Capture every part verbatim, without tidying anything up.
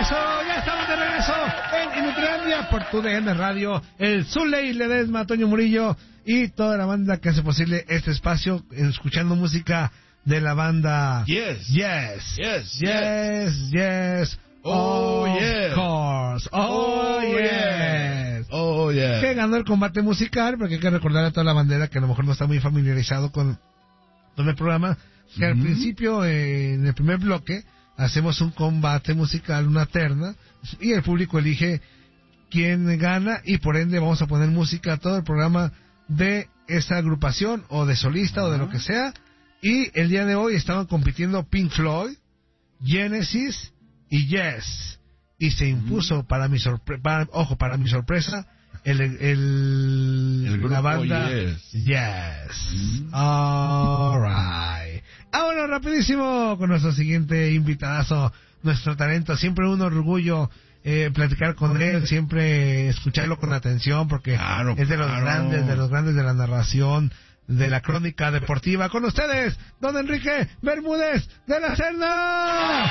regreso, ya estamos de regreso en Inutilandia por tu D N Radio, el Zuley Ledesma, Toño Murillo y toda la banda que hace posible este espacio, escuchando música de la banda Yes, Yes, Yes, Yes, Yes, Oh, of yes. course, oh, Oh, yes. Oh, yeah. Que ganó el combate musical, porque hay que recordar a toda la bandera que a lo mejor no está muy familiarizado con, con el programa, que mm-hmm. al principio, eh, en el primer bloque, hacemos un combate musical, una terna, y el público elige quién gana, y por ende vamos a poner música a todo el programa de esa agrupación, o de solista, uh-huh. o de lo que sea, y el día de hoy estaban compitiendo Pink Floyd, Genesis y Yes, y se impuso, uh-huh. para mi sorpresa, ojo, para mi sorpresa, el, el, el la banda Yes. Yes. Mm. All right. Ahora rapidísimo con nuestro siguiente invitadazo, nuestro talento, siempre un orgullo eh, platicar con él, siempre escucharlo con atención, porque claro, es de los claro. grandes, de los grandes de la narración, de la crónica deportiva. Con ustedes, don Enrique Bermúdez de la Serna.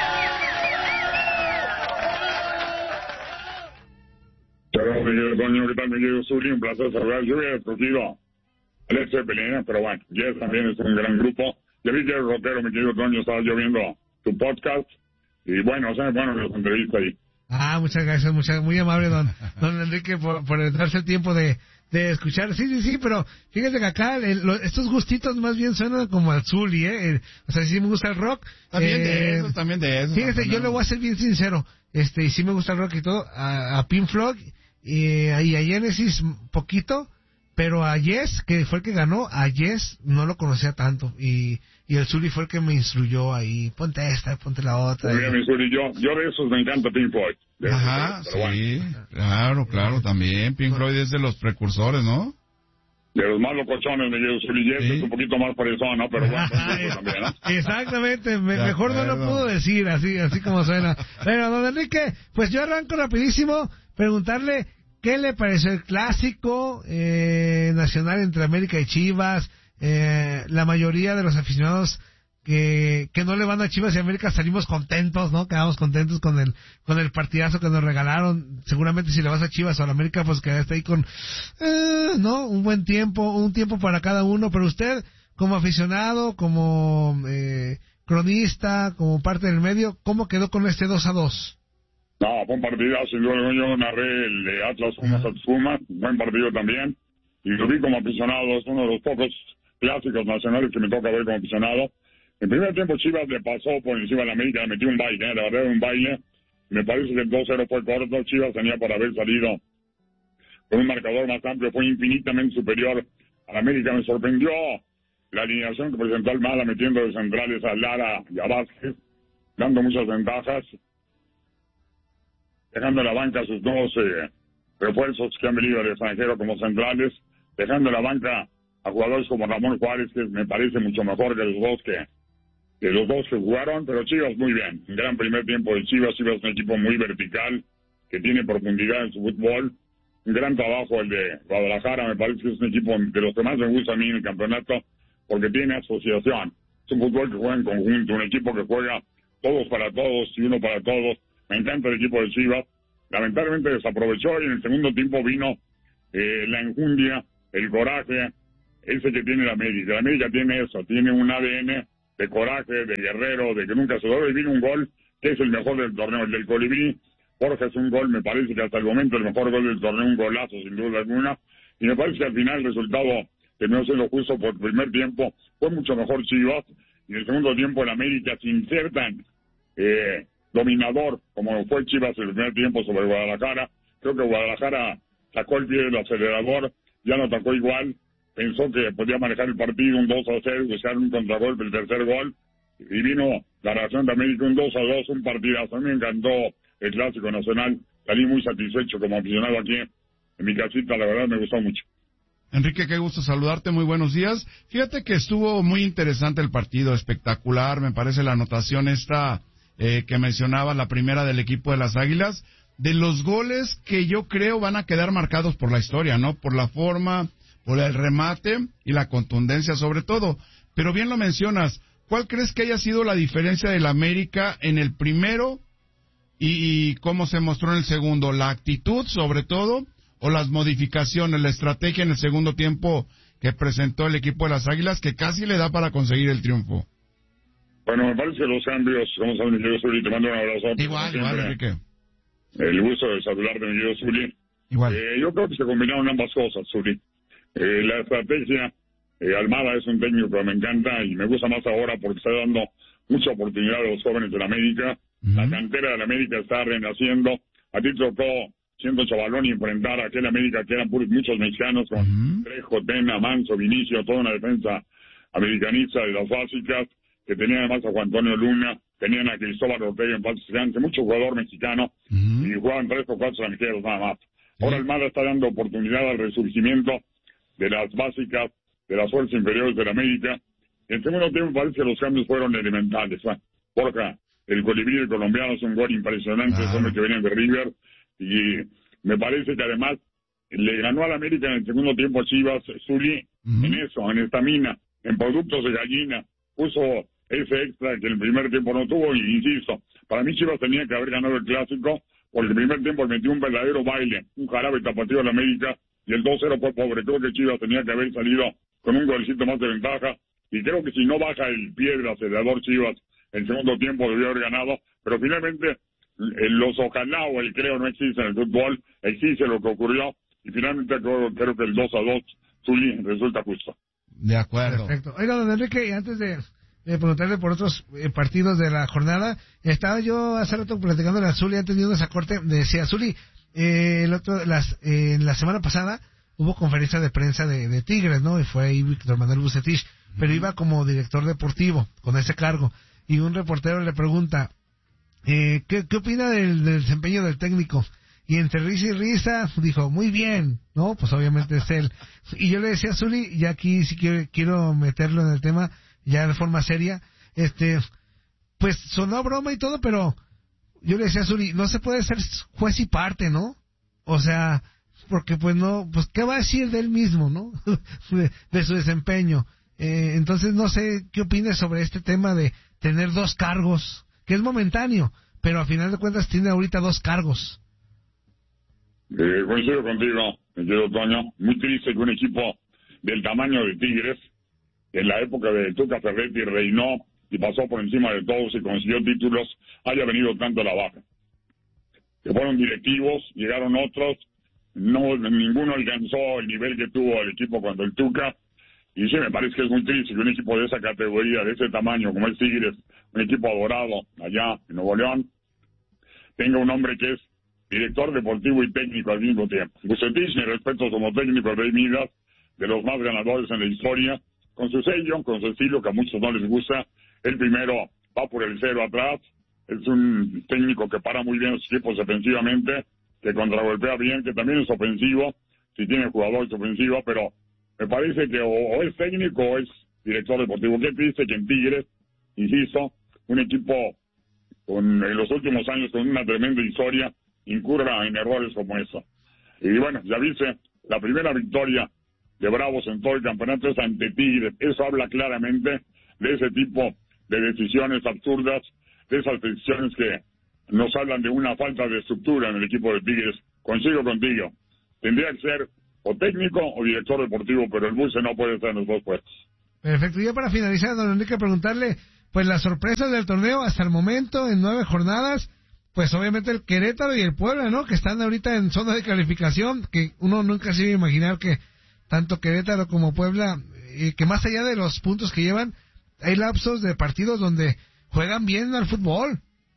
Pero, Miguel Toño, ¿qué tal, mi querido Zuli? Un placer saludar. Yo hubiera escogido al ex Zeppelin, pero bueno, Yes también es un gran grupo. Ya vi que el rockero, mi querido Toño, estaba yo viendo tu podcast, y bueno, o sea, bueno, las entrevistas ahí. Ah, muchas gracias, muchas, muy amable, don, don Enrique, por, por darse el tiempo de, de escuchar. Sí, sí, sí, pero fíjate que acá el, lo, estos gustitos más bien suenan como al Zuli, ¿eh? El, o sea, sí me gusta el rock. También eh, de eso, también de eso. Fíjate, yo le voy a ser bien sincero, este, y sí me gusta el rock y todo, a, a Pink Floyd, y a, y a Genesis poquito, pero a Yes, que fue el que ganó, a Yes no lo conocía tanto, y, y el Zuli fue el que me instruyó ahí, ponte esta, ponte la otra. Muy bien, mi Zuli, yo, yo de esos me encanta Pink Floyd. Ajá, esos, sí, bueno. claro, claro, también, Pink Floyd es de los precursores, ¿no? De los más locochones, mi querido Zuli, Yes sí. es un poquito más parezón, ¿no? Pero bueno, también, ¿no? Exactamente, me, mejor no lo puedo decir, así, así como suena. Bueno, don Enrique, pues yo arranco rapidísimo, preguntarle qué le pareció el clásico eh, nacional entre América y Chivas. Eh, la mayoría de los aficionados que que no le van a Chivas y América salimos contentos, ¿no? Quedamos contentos con el con el partidazo que nos regalaron. Seguramente si le vas a Chivas o a la América, pues quedaste ahí con, eh, ¿no? Un buen tiempo, un tiempo para cada uno. Pero usted, como aficionado, como eh, cronista, como parte del medio, ¿cómo quedó con este dos a dos? No, fue un partidazo, sin duda, yo narré el de Atlas Pumas a Pumas, buen partido también, y lo vi como aficionado, es uno de los pocos clásicos nacionales que me toca ver como aficionado. En primer tiempo Chivas le pasó por encima de la América, le metió un baile, ¿eh? La verdad un baile, me parece que el dos cero fue corto, Chivas tenía por haber salido con un marcador más amplio, fue infinitamente superior a la América. Me sorprendió la alineación que presentó Almada metiendo de centrales a Lara y a Vázquez, dando muchas ventajas, dejando en la banca a sus dos eh, refuerzos que han venido del extranjero como centrales, dejando en la banca a jugadores como Ramón Juárez, que me parece mucho mejor que los dos que, que los dos que jugaron, pero Chivas muy bien, un gran primer tiempo de Chivas. Chivas es un equipo muy vertical, que tiene profundidad en su fútbol, un gran trabajo el de Guadalajara, me parece que es un equipo de los que más me gusta a mí en el campeonato, porque tiene asociación, es un fútbol que juega en conjunto, un equipo que juega todos para todos y uno para todos. Me encanta el equipo de Chivas, lamentablemente desaprovechó y en el segundo tiempo vino eh, la enjundia, el coraje, ese que tiene la América. La América tiene eso, tiene un A D N de coraje, de guerrero, de que nunca se doble, y vino un gol que es el mejor del torneo, el del Colibrí. Jorge es un gol, me parece que hasta el momento el mejor gol del torneo, un golazo sin duda alguna, y me parece que al final el resultado terminó siendo justo por el primer tiempo, fue mucho mejor Chivas, y en el segundo tiempo el América se insertan eh, dominador, como fue Chivas el primer tiempo sobre Guadalajara. Creo que Guadalajara sacó el pie del acelerador, ya no atacó igual, pensó que podía manejar el partido, un dos a cero, buscar un contragolpe, el tercer gol, y vino la reacción de América, un dos a dos, un partidazo. A mí me encantó el Clásico Nacional, salí muy satisfecho como aficionado aquí en mi casita, la verdad me gustó mucho. Enrique, qué gusto saludarte, muy buenos días. Fíjate que estuvo muy interesante el partido, espectacular, me parece la anotación esta eh, que mencionaba, la primera del equipo de las Águilas, de los goles que yo creo van a quedar marcados por la historia, ¿no? Por la forma, por el remate y la contundencia sobre todo. Pero bien lo mencionas, ¿cuál crees que haya sido la diferencia del América en el primero y, y cómo se mostró en el segundo, la actitud sobre todo, o las modificaciones, la estrategia en el segundo tiempo que presentó el equipo de las Águilas, que casi le da para conseguir el triunfo. Bueno, me parece que los cambios, como saben, yo soy, te mando un abrazo. Igual, igual, Enrique. El gusto de saludarte, mi querido Zuli. Igual. Eh, yo creo que se combinaron ambas cosas, Zuli. Eh, la estrategia, eh, Almada es un técnico que me encanta y me gusta más ahora porque está dando mucha oportunidad a los jóvenes de la América. Uh-huh. La cantera de la América está renaciendo. A ti tocó, siendo chavalón, y enfrentar a aquella América que eran puros, muchos mexicanos con uh-huh. Trejo, Tena, Manso, Vinicio, toda una defensa americanista de las básicas, que tenía además a Juan Antonio Luna, tenían a Cristóbal Ortega en paz descanse, mucho jugador mexicano, uh-huh. y jugaban tres o cuatro extranjeros nada más. Ahora Almada está dando oportunidad al resurgimiento de las básicas, de las fuerzas inferiores de la América. En segundo tiempo parece que los cambios fueron elementales. ¿eh? Borja, el colibrí del colombiano, es un gol impresionante, ah. son los que vienen de River, y me parece que además le ganó a la América en el segundo tiempo a Chivas, Zuli, uh-huh. en eso, en estamina, en productos de gallina, puso ese extra que en el primer tiempo no tuvo, y insisto, para mí Chivas tenía que haber ganado el clásico, porque el primer tiempo metió un verdadero baile, un jarabe tapatío a la América, y el dos cero fue pobre. Creo que Chivas tenía que haber salido con un golcito más de ventaja, y creo que si no baja el pie del acelerador Chivas, el segundo tiempo debió haber ganado, pero finalmente los ojalá o el creo no existe en el fútbol, existe lo que ocurrió, y finalmente creo, creo que el dos a dos, Zuli, resulta justo. De acuerdo. Perfecto. Oiga, don Enrique, y antes de, de preguntarle por otros eh, partidos de la jornada, estaba yo hace rato platicando en la Zuli, antes de irnos a corte, decía Zuli, eh, el otro, las, eh, la semana pasada hubo conferencia de prensa de, de Tigres, ¿no? Y fue ahí Víctor Manuel Bucetich, uh-huh. pero iba como director deportivo, con ese cargo, y un reportero le pregunta, eh, ¿qué, qué opina del, del desempeño del técnico? Y entre risa y risa dijo, muy bien, ¿no? Pues obviamente es él. Y yo le decía a Zuli, y aquí sí quiero, quiero meterlo en el tema, ya de forma seria, este, pues sonó broma y todo, pero yo le decía a Zuli, no se puede ser juez y parte, ¿no? O sea, porque pues no, pues ¿qué va a decir de él mismo, no? de, de su desempeño. Eh, entonces no sé qué opines sobre este tema de tener dos cargos, que es momentáneo, pero a final de cuentas tiene ahorita dos cargos. Eh, coincido contigo, mi querido Toño. Muy triste que un equipo del tamaño de Tigres, en la época de Tuca Ferretti, reinó y pasó por encima de todos y consiguió títulos, haya venido tanto a la baja. Que fueron directivos, llegaron otros, no ninguno alcanzó el nivel que tuvo el equipo cuando el Tuca, y sí, me parece que es muy triste que un equipo de esa categoría, de ese tamaño, como es Tigres, un equipo adorado allá en Nuevo León, tenga un hombre que es director deportivo y técnico al mismo tiempo. Bucetich, mi respeto como técnico de Rey Midas, de los más ganadores en la historia, con su sello, con su estilo que a muchos no les gusta. El primero va por el cero atrás, es un técnico que para muy bien los equipos defensivamente, que contragolpea bien, que también es ofensivo, si tiene jugadores ofensivos, pero me parece que o, o es técnico o es director deportivo. Qué triste que en Tigres, insisto, un equipo con en los últimos años con una tremenda historia, incurra en errores como eso. Y bueno, ya viste, la primera victoria de Bravos en todo el campeonato es ante Tigres. Eso habla claramente de ese tipo de decisiones absurdas, de esas decisiones que nos hablan de una falta de estructura en el equipo de Tigres. Coincido contigo, tendría que ser o técnico o director deportivo, pero el Buce no puede estar en los dos puestos. Perfecto, y ya para finalizar, don Enrique, preguntarle, pues las sorpresas del torneo hasta el momento, en nueve jornadas, pues obviamente el Querétaro y el Puebla, ¿no? Que están ahorita en zona de calificación, que uno nunca se iba a imaginar que tanto Querétaro como Puebla, eh, que más allá de los puntos que llevan, hay lapsos de partidos donde juegan bien al fútbol.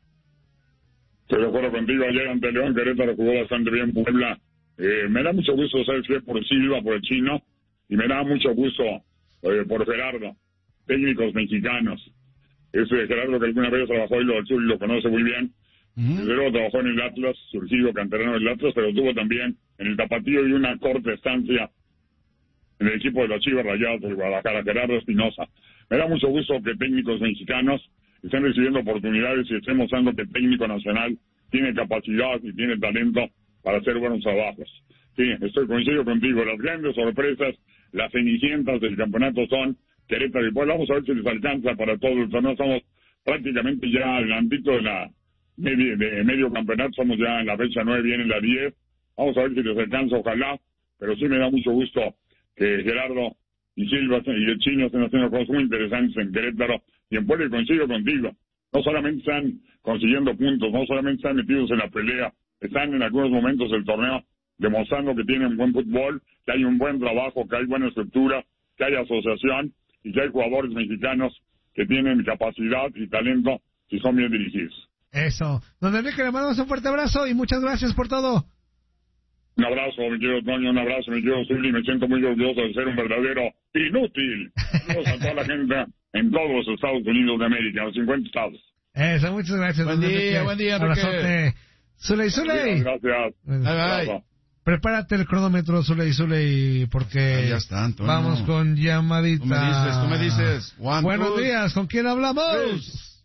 Estoy de acuerdo contigo, ayer ante León, Querétaro jugó bastante bien, Puebla. Eh, me da mucho gusto, ¿sabes qué? Por Silva, por el chino, y me da mucho gusto eh, por Gerardo, técnicos mexicanos. Ese Gerardo que alguna vez trabajó en lo del sur y lo conoce muy bien. Uh-huh. Luego trabajó en el Atlas, surgido canterano del Atlas, pero tuvo también en el Tapatío y una corta estancia en el equipo de las Chivas Rayadas de Guadalajara, Gerardo Espinosa. Me da mucho gusto que técnicos mexicanos estén recibiendo oportunidades y estén mostrando que el técnico nacional tiene capacidad y tiene talento para hacer buenos trabajos. Sí, estoy coincido contigo. Las grandes sorpresas, las cenicientas del campeonato son Querétaro y Puebla. Vamos a ver si les alcanza para todo el torneo. Estamos prácticamente ya al ámbito de la medio, de medio campeonato, estamos ya en la fecha nueve, viene la diez. Vamos a ver si les alcanza, ojalá, pero sí me da mucho gusto que Gerardo y Silva y el Chino están haciendo cosas muy interesantes en Querétaro y en Puebla, y coincido contigo. No solamente están consiguiendo puntos, no solamente están metidos en la pelea, están en algunos momentos del torneo demostrando que tienen buen fútbol, que hay un buen trabajo, que hay buena estructura, que hay asociación y que hay jugadores mexicanos que tienen capacidad y talento si son bien dirigidos. Eso. Don Enrique, le mandamos un fuerte abrazo y muchas gracias por todo. Un abrazo, mi querido Toño, un abrazo, mi querido Zuli, me siento muy orgulloso de ser un verdadero inútil. Saludos a toda la gente en todos los Estados Unidos de América, en los cincuenta estados. Eso, muchas gracias. Buen don día, Enrique. buen día, Enrique. Abrazote. Zuley, Zuley. Gracias. Bye, bye. Gracias. Prepárate el cronómetro, Zuley, Zuley, porque Ahí ya está, Antonio. vamos con llamadita. Tú me dices, tú me dices. One, Buenos two, días, ¿con quién hablamos? tres.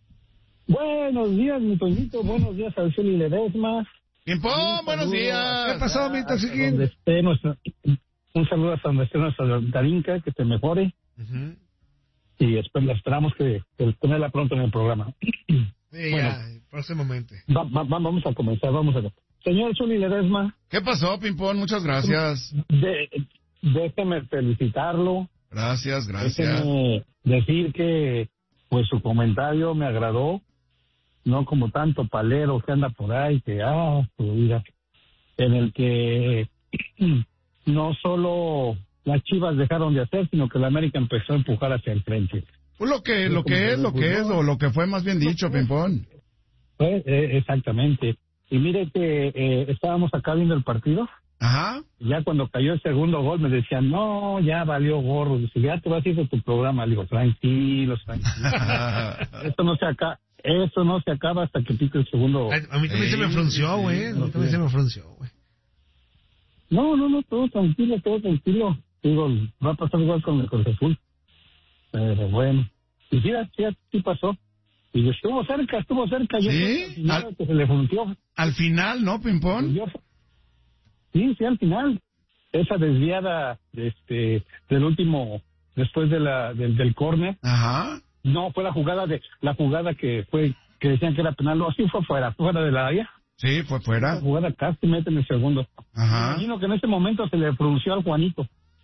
Buenos días, mi Toñito. Buenos días al Zuli Ledesma. Pimpón, buenos días. ¿Qué pasó, mi Toxiquín? Donde esté nuestro, un saludo hasta donde esté nuestra Darinka, que te mejore. Uh-huh. Y esper- esperamos que, que tenerla pronto en el programa. Sí, Bueno. ya, próximamente. Va- va- va- vamos a comenzar, vamos a ver. Señor Zuli Ledesma, ¿Qué pasó, Pimpón? Muchas gracias. de, déjeme felicitarlo. Gracias, gracias. Déjeme decir que pues su comentario me agradó. No como tanto palero que anda por ahí, que, ah, su vida, en el que no solo las Chivas dejaron de hacer, sino que la América empezó a empujar hacia el frente. Pues lo que, lo que es, lo que es, o lo que fue más bien dicho, Pimpón. Eh, eh, exactamente. Y mire que eh, estábamos acá viendo el partido, Ajá. y ya cuando cayó el segundo gol me decían, no, ya valió gorro, dice, ya te vas a ir de tu programa. Le digo, tranquilos, tranquilos. Esto no se acaba. Eso no se acaba hasta que pique el segundo. Ay, a mí también se me frunció, güey. A mí también se me frunció, güey. No, no, no, todo tranquilo, todo tranquilo. Digo, va a pasar igual con el Cruz Azul. Pero bueno. Y sí, sí, sí pasó. Y estuvo cerca, estuvo cerca. Yo ¿Sí? creo que Al- que se le frunció. Al final, ¿no, Pimpón? Yo- Sí, sí, al final. Esa desviada este, del último, después de la, del, del córner. Ajá. No, fue la jugada de la jugada que fue que decían que era penal. No, sí fue fuera, fuera de la área. Sí, fue fuera. La jugada casi mete en el segundo. Me Ajá. imagino que en ese momento se le pronunció al Juanito,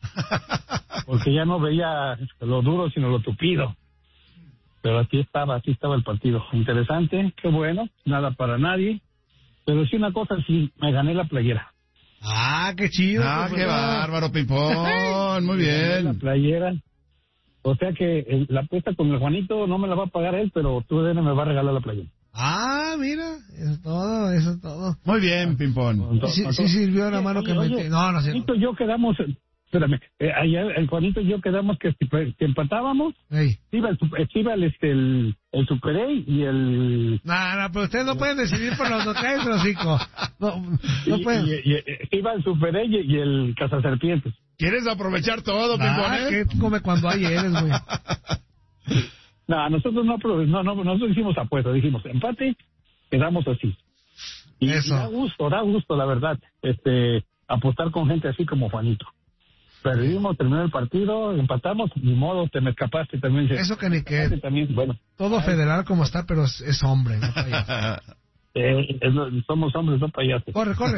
porque ya no veía lo duro, sino lo tupido. Pero así estaba, así estaba el partido. Interesante, qué bueno, nada para nadie. Pero sí una cosa, sí, me gané la playera. Ah, qué chido. Ah, pues, qué bueno. bárbaro, Pimpón. Muy Me gané la bien. playera. O sea que eh, la apuesta con el Juanito no me la va a pagar él, pero tú me va a regalar la playera. Ah, mira, eso es todo, eso es todo. Muy bien, Pimpón. Sí, sí sirvió la mano que Oye, metí. No, no sé. Juanito y yo quedamos, espérame, eh, ayer el Juanito y yo quedamos que si que empatábamos, Ey. iba el, sup- iba el, este, el, el Super A y el... No, no, pero ustedes no pueden decidir por los locales, hocico. No, no y- pueden. y- y- y- iba el Super A y, y el Cazaserpientes. ¿Quieres aprovechar todo, Pimpón? Ah, eh? que come cuando hay eres, güey. No, nosotros no, apro- no, no, nosotros hicimos apuestas, dijimos empate, quedamos así. Y, Eso. y da gusto, da gusto, la verdad, este, apostar con gente así como Juanito. Perdimos, terminó el partido, empatamos, ni modo, te me escapaste también. Eso que ni que. También, bueno, Todo federal como está, pero es, es hombre, no payaso. eh, es lo- somos hombres, no payasos. Corre, corre.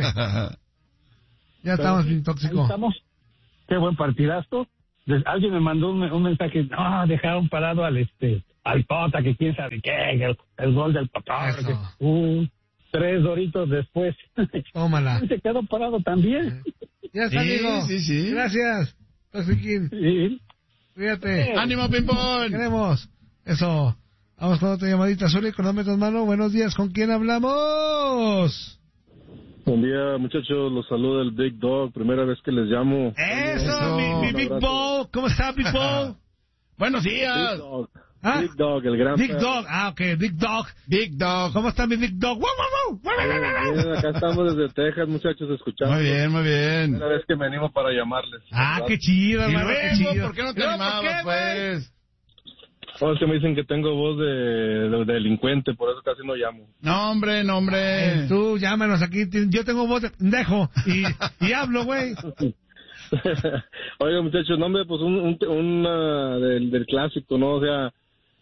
Ya Pero estamos sí, bien ahí tóxicos. estamos. Qué buen partidazo. Des- Alguien me mandó un, un mensaje, no, dejaron parado al este, al Tota, que quién sabe qué, el, el gol del Tota. Eso. que- uh, tres doritos después. Tómala. Se quedó parado también. Ya está, Sí, amigo. sí, sí. Gracias, Toxiquín. Sí. Cuídate. ¡Ánimo, Pimpón! Queremos. Eso. Vamos con otra llamadita. Zuli, cronómetro en mano. Buenos días. ¿Con quién hablamos? Buen día, muchachos. Los saluda el Big Dog. Primera vez que les llamo. Eso, Eso. mi, mi Big Un abrazo. Ball. ¿Cómo está, Big Ball? Buenos Big días, Dog. ¿Ah? Big Dog, el gran Big perro. Dog. Ah, ok. Big Dog. Big Dog. ¿Cómo está mi Big Dog? ¡Wow, wow, wow! Bien, bien, acá estamos desde Texas, muchachos, escuchando. Muy bien, muy bien. Primera vez que me animo para llamarles. Ah, qué chido, Y hermano. Qué luego, chido. ¿por qué no te ¿Y luego, animabas, por qué, güey? pues? Oh, es que me dicen que tengo voz de, de- de delincuente, por eso casi no llamo. No, hombre, no, Eh, hombre. Tú llámanos aquí. Yo tengo voz de pendejo y, y hablo, güey. Oiga, muchachos, no, hombre, pues un, un, una del, del clásico, ¿no? O sea,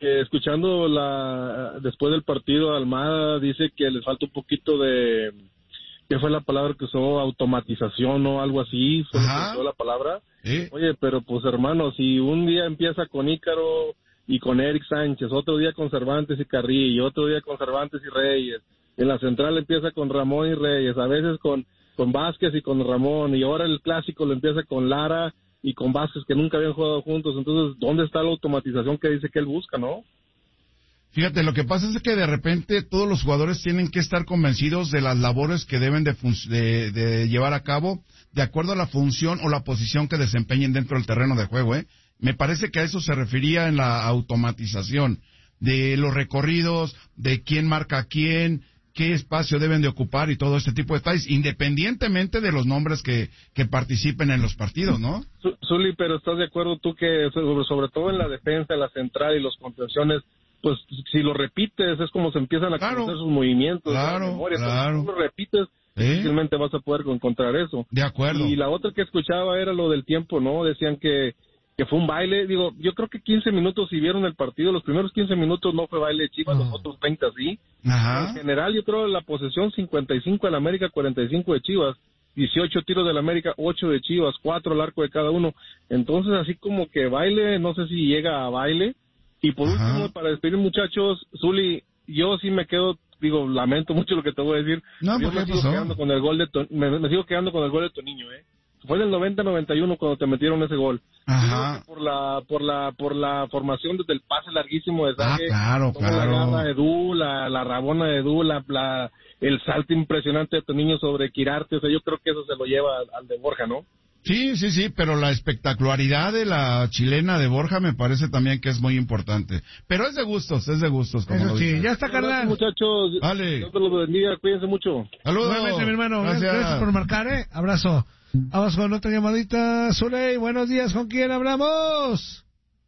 que escuchando la después del partido, Almada dice que les falta un poquito de, ¿qué fue la palabra que usó? Automatización o algo así, fue la palabra. ¿Sí? Oye, pero pues hermano, si un día empieza con Ícaro y con Eric Sánchez, otro día con Cervantes y Carrillo, otro día con Cervantes y Reyes, en la central empieza con Ramón y Reyes, a veces con, con Vázquez y con Ramón, y ahora el clásico lo empieza con Lara y con Vázquez, que nunca habían jugado juntos. Entonces, ¿dónde está la automatización que dice que él busca, no? Fíjate, lo que pasa es que de repente todos los jugadores tienen que estar convencidos de las labores que deben de, fun- de, de llevar a cabo de acuerdo a la función o la posición que desempeñen dentro del terreno de juego, ¿eh? Me parece que a eso se refería en la automatización, de los recorridos, de quién marca a quién, qué espacio deben de ocupar y todo este tipo de detalles, independientemente de los nombres que, que participen en los partidos, ¿no? Zuli, pero ¿estás de acuerdo tú que sobre, sobre todo en la defensa, en la central y los contenciones, pues si lo repites es como se empiezan a claro, conocer sus movimientos, claro, la memoria, claro. si lo repites, ¿Eh? difícilmente vas a poder encontrar eso. De acuerdo. Y la otra que escuchaba era lo del tiempo, ¿no? Decían que que fue un baile, digo, yo creo que quince minutos si vieron el partido, los primeros quince minutos no fue baile de Chivas, no. Los otros veinte sí. Ajá. En general yo creo la posesión cincuenta y cinco del América, cuarenta y cinco de Chivas, dieciocho tiros del América, ocho de Chivas, cuatro al arco de cada uno. Entonces así como que baile, no sé si llega a baile. Y por Ajá. último, para despedir muchachos, Zuli, yo sí me quedo, digo, lamento mucho lo que te voy a decir. No, yo me sigo pasó? quedando con el gol de to- me, me sigo quedando con el gol de Toniño, eh. Fue en el noventa noventa y uno cuando te metieron ese gol. Ajá. Por la por la por la formación desde el pase larguísimo de Zague, ah, claro, claro. la garra de Edu, la, la rabona de Edu, la, la el salto impresionante de Toniño sobre Quirarte, o sea, yo creo que eso se lo lleva al, al de Borja, ¿no? Sí, sí, sí, pero la espectacularidad de la chilena de Borja me parece también que es muy importante. Pero es de gustos, es de gustos, como Eso lo sí, dices. ya está, carnal. Muchachos, vale. Dios te los bendiga, cuídense mucho. Saludos. Igualmente, mi hermano. Gracias. Gracias por marcar, ¿eh? Abrazo. Vamos con otra llamadita. Zuley, buenos días. ¿Con quién hablamos?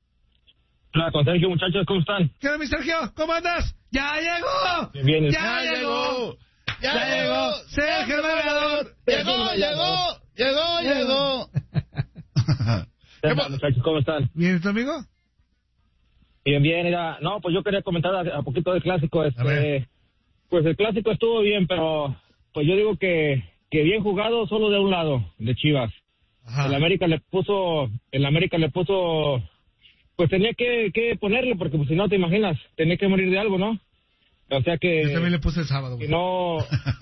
Hola, con Sergio, muchachos, ¿cómo están? ¿Qué onda, mi Sergio? ¿Cómo andas? ¡Ya llegó! Bien, bien. ¡Ya, Ya llegó! ¡Ya, ¡Ya llegó! ¡Sergio el Ganador! ¡Llegó, llegó! ¡Llegó, llegó! ¿Qué tal, muchachos, cómo están? ¿Bien, tu amigo? Bien, bien, mira, no, pues yo quería comentar a, a poquito del clásico, este, pues el clásico estuvo bien, pero pues yo digo que, que bien jugado solo de un lado, de Chivas. Ajá. El América le puso, el América le puso, pues tenía que, que ponerle, porque pues, si no te imaginas, tenía que morir de algo, ¿no? O sea que... Yo también le puse el sábado. Que no,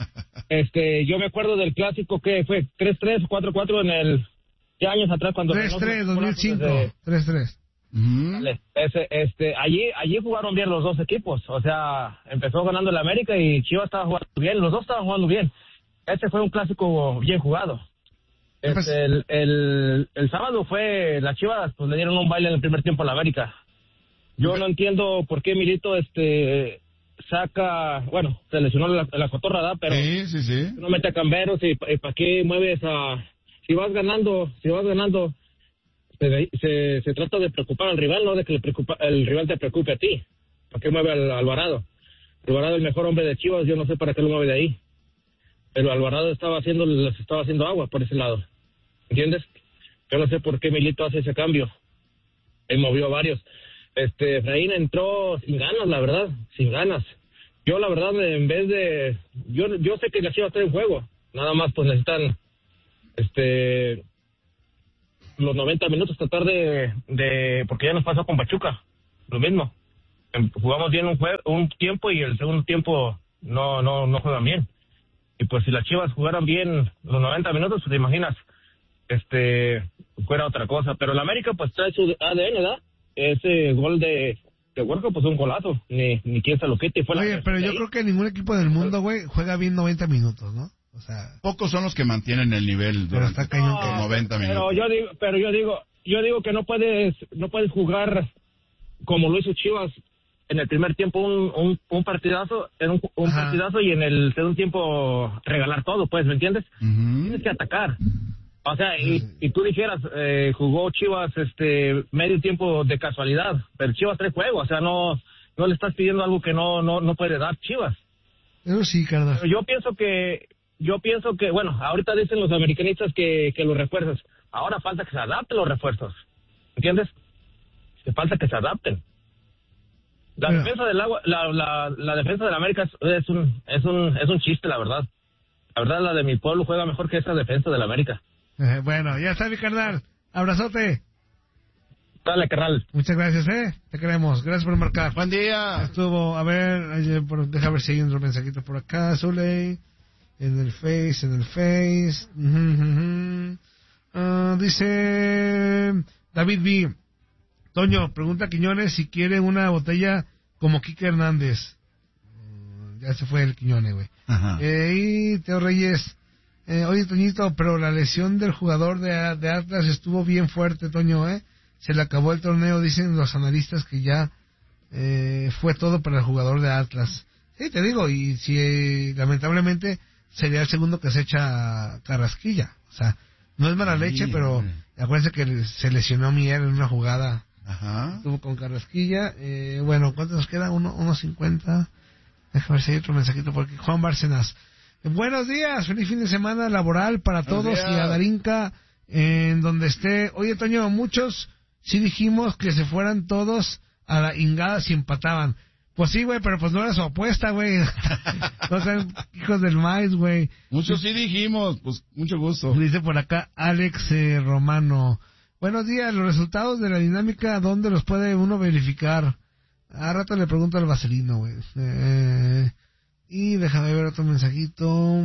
este, yo me acuerdo del clásico que fue tres tres, cuatro cuatro en el, ya años atrás cuando... tres tres, dos mil cinco, tres tres. Mm. Vale. Ese, este, allí, allí jugaron bien los dos equipos, o sea, empezó ganando el América y Chivas estaba jugando bien, los dos estaban jugando bien. Este fue un clásico bien jugado. Este, el, el, el sábado fue, las Chivas pues le dieron un baile en el primer tiempo a la América. Yo no entiendo por qué Milito este saca, bueno, se lesionó la, la cotorra, ¿da? Pero sí, sí, sí. no mete a Camberos y, y para qué mueves a, si vas ganando, si vas ganando, Se, se, se trata de preocupar al rival, no de que le preocupa, el rival te preocupe a ti. ¿Para qué mueve al Alvarado? Alvarado, el mejor hombre de Chivas, yo no sé para qué lo mueve de ahí. Pero Alvarado estaba haciendo, les estaba haciendo agua por ese lado. ¿Entiendes? Yo no sé por qué Milito hace ese cambio. Él movió a varios. Este, Efraín entró sin ganas, la verdad, sin ganas. Yo, la verdad, en vez de... Yo yo sé que la Chivas está en juego. Nada más, pues necesitan... Este... los noventa minutos tratar de, de porque ya nos pasó con Pachuca, lo mismo, jugamos bien un, jue, un tiempo y el segundo tiempo no no no juegan bien, y pues si las Chivas jugaran bien los noventa minutos, pues te imaginas, este fuera otra cosa, pero el América pues trae su A D N, ¿verdad? Ese gol de de Borja pues un golazo, ni ni quién se lo quite. Fue Oye, la, pero yo ahí. creo que ningún equipo del mundo, güey, juega bien noventa minutos, ¿no? O sea, pocos son los que mantienen el nivel durante no, los noventa minutos. Pero yo digo, pero yo digo, yo digo que no puedes, no puedes jugar como lo hizo Chivas en el primer tiempo un, un, un partidazo, en un, un partidazo y en el segundo tiempo regalar todo, pues, ¿me entiendes? Uh-huh. Tienes que atacar. O sea, y, y tú dijeras, eh, jugó Chivas este medio tiempo de casualidad, pero Chivas trae juego, o sea, no no le estás pidiendo algo que no no no puede dar Chivas. Eso sí, Carlos. Pero yo pienso que Yo pienso que, bueno, ahorita dicen los americanistas que, que los refuerzos. Ahora falta que se adapten los refuerzos. ¿Entiendes? Que falta que se adapten. La Pero... defensa del agua, la, la, la defensa del América es, es un es un es un chiste, la verdad. La verdad, la de mi pueblo juega mejor que esa defensa del América. Eh, bueno, ya está, mi carnal. Abrazote. Dale, carnal. Muchas gracias, ¿eh? Te queremos. Gracias por marcar. Buen día. Estuvo, a ver, deja ver si hay otro mensajito por acá. Zuley, en el Face, en el Face. Uh-huh, uh-huh. Uh, dice David B. Toño, pregunta a Quiñones si quiere una botella como Quique Hernández. Uh, ya se fue el Quiñones, güey. Eh, y Teo Reyes. Eh, oye, Toñito, pero la lesión del jugador de, de Atlas estuvo bien fuerte, Toño, ¿eh? Se le acabó el torneo, dicen los analistas que ya eh, fue todo para el jugador de Atlas. Sí, te digo, y si eh, lamentablemente sería el segundo que se echa Carrasquilla. O sea, no es mala leche, sí, pero hombre. Acuérdense que se lesionó Mier en una jugada. Ajá. Estuvo con Carrasquilla. Eh, bueno, ¿cuánto nos queda? Uno, uno cincuenta. Déjame ver si hay otro mensajito por aquí. Juan Bárcenas. Eh, buenos días, feliz fin de semana laboral para todos y a Darinka en donde esté. Oye, Toño, muchos sí dijimos que se fueran todos a la ingada si empataban. Pues sí, güey, pero pues no era su apuesta, güey. No sean hijos del maíz, güey. Muchos sí dijimos, pues mucho gusto. Dice por acá Alex eh, Romano. Buenos días, los resultados de la dinámica, ¿dónde los puede uno verificar? A rato le pregunto al Vaselino, güey. Eh, y déjame ver otro mensajito.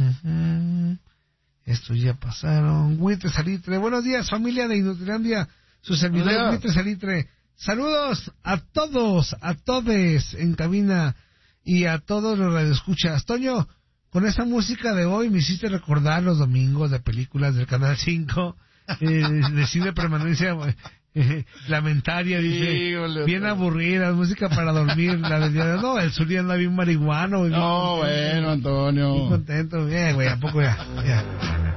Estos ya pasaron. Huitre Salitre. Buenos días, familia de Inutilandia. Su servidor Huitre Salitre. Saludos a todos, a todes en cabina y a todos los radioescuchas. Toño, con esta música de hoy me hiciste recordar los domingos de películas del Canal cinco, eh, de cine permanencia eh, lamentaria, dice, sí, bien aburrida, música para dormir, la del día de no, el Zuli anda bien marihuano. No, bueno, Antonio. Muy contento, bien, güey, ¿a poco ya? ya.